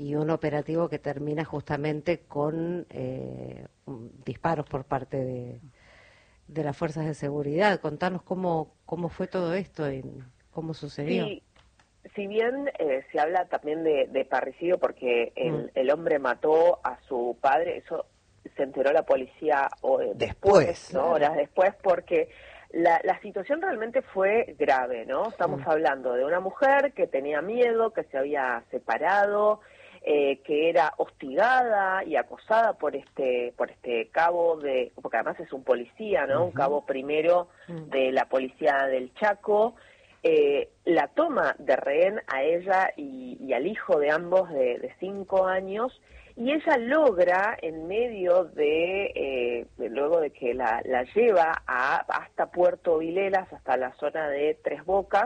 y un operativo que termina justamente con disparos por parte de las fuerzas de seguridad. Contanos cómo fue todo esto y cómo sucedió. Sí, si bien se habla también de parricidio porque el hombre mató a su padre, eso se enteró la policía después, ¿no? Claro. Horas después, porque la situación realmente fue grave, ¿no? Estamos hablando de una mujer que tenía miedo, que se había separado, que era hostigada y acosada por este cabo porque además es un policía, ¿no? Un cabo primero de la policía del Chaco. La toma de rehén a ella y al hijo de ambos de 5 años, y ella logra, en medio luego de que la lleva hasta Puerto Vilelas, hasta la zona de Tres Bocas,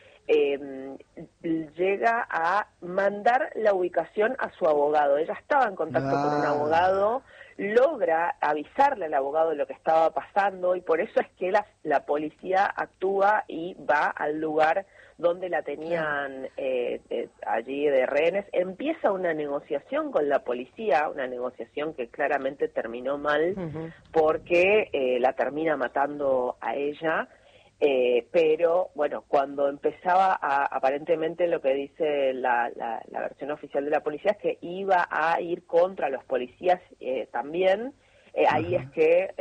llega a mandar la ubicación a su abogado. Ella estaba en contacto con un abogado, logra avisarle al abogado de lo que estaba pasando, y por eso es que la policía actúa y va al lugar donde la tenían allí de rehenes. Empieza una negociación con la policía, una negociación que claramente terminó mal, porque la termina matando a ella. Pero bueno, cuando empezaba aparentemente lo que dice la versión oficial de la policía es que iba a ir contra los policías también. Ahí es que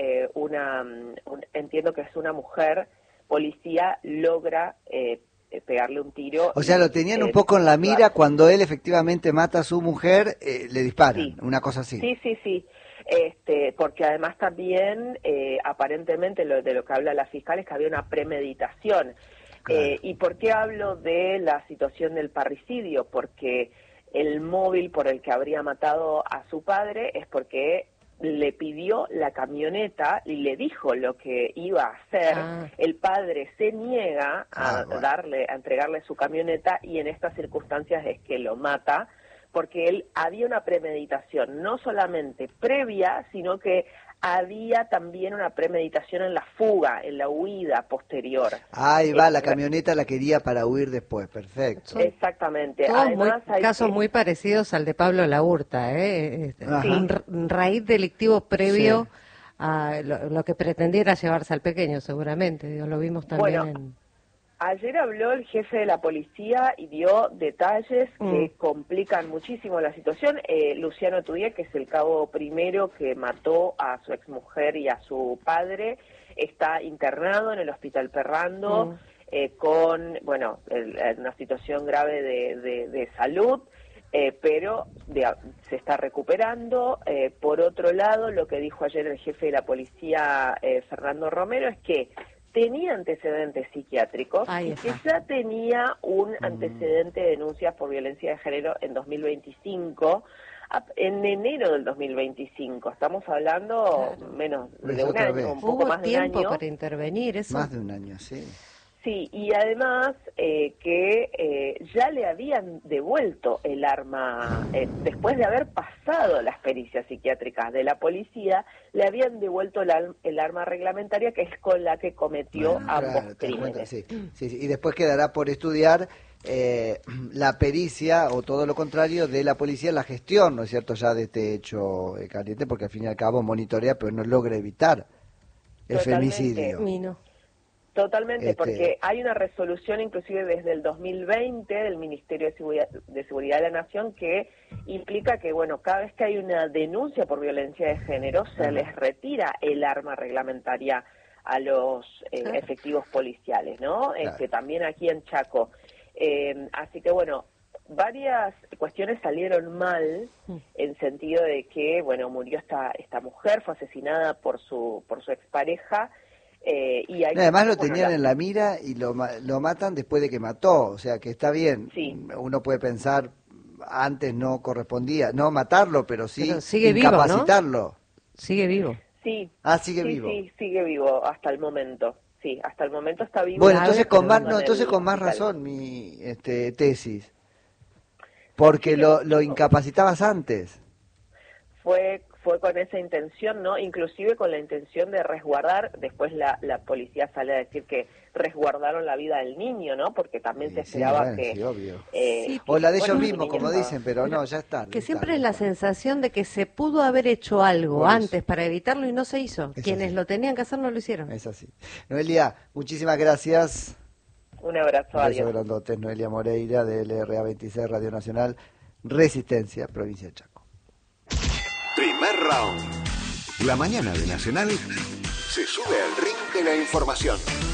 entiendo que es una mujer policía, logra pegarle un tiro. O sea, lo tenían un poco en la mira cuando él efectivamente mata a su mujer, le disparan, sí, una cosa así. Sí. Porque además también aparentemente de lo que habla la fiscal es que había una premeditación. Claro. ¿Y por qué hablo de la situación del parricidio? Porque el móvil por el que habría matado a su padre es porque le pidió la camioneta y le dijo lo que iba a hacer. El padre se niega a entregarle su camioneta, y en estas circunstancias es que lo mata, porque él había una premeditación, no solamente previa, sino que había también una premeditación en la fuga, en la huida posterior. Ahí va, la camioneta la quería para huir después, perfecto. Exactamente. Todos Además, casos muy parecidos al de Pablo Laurta, un raíz delictivo previo a lo que pretendiera llevarse al pequeño, seguramente. Lo vimos también Ayer habló el jefe de la policía y dio detalles que complican muchísimo la situación. Luciano Tudié, que es el cabo primero que mató a su exmujer y a su padre, está internado en el Hospital Perrando con, una situación grave de salud, pero se está recuperando. Por otro lado, lo que dijo ayer el jefe de la policía, Fernando Romero, es que tenía antecedentes psiquiátricos y que ya tenía un antecedente de denuncias por violencia de género en 2025, en enero del 2025. Estamos hablando menos de un año, un poco más de un año. ¿Hubo tiempo para intervenir eso? Más de un año, sí. Sí, y además que ya le habían devuelto el arma, después de haber pasado las pericias psiquiátricas de la policía, le habían devuelto el arma reglamentaria, que es con la que cometió ambos crímenes. Sí. Y después quedará por estudiar la pericia, o todo lo contrario, de la policía, la gestión, ¿no es cierto?, ya de este hecho caliente, porque al fin y al cabo monitorea, pero no logra evitar el femicidio. Totalmente, porque hay una resolución inclusive desde el 2020 del Ministerio de Seguridad de la Nación que implica que, cada vez que hay una denuncia por violencia de género, se les retira el arma reglamentaria a los efectivos policiales, ¿no? También aquí en Chaco. Así que, varias cuestiones salieron mal, en sentido de que, murió esta mujer, fue asesinada por su expareja. Además lo tenían en la mira y lo matan después de que mató, o sea que está bien. Uno puede pensar, antes no correspondía, no matarlo, pero sí incapacitarlo. Vivo, ¿no? Sigue vivo. Sí. Sigue vivo. Sí, sigue vivo hasta el momento. Sí, hasta el momento está vivo. Bueno, entonces con más razón mi tesis, porque lo incapacitabas antes. Fue fue con esa intención, ¿no? Inclusive con la intención de resguardar, después la policía sale a decir que resguardaron la vida del niño, ¿no? Porque también se esperaba bueno, que... sí, obvio. O la de ellos mismos, como dicen, pero no, ya está. Que siempre es la sensación de que se pudo haber hecho algo antes para evitarlo y no se hizo. Quienes lo tenían que hacer no lo hicieron. Es así. Noelia, muchísimas gracias. Un abrazo, adiós. Grandote, Noelia Moreira, de LRA 26 Radio Nacional, Resistencia, provincia de Chaco. Primer round. La mañana de Nacional se sube al ring de la información.